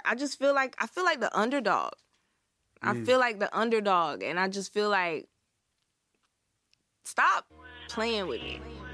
I just feel like the underdog. I feel like the underdog, and I just feel like, stop playing with me.